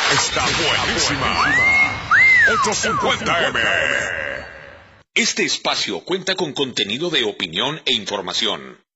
está buenísima. 850M. Este espacio cuenta con contenido de opinión e información.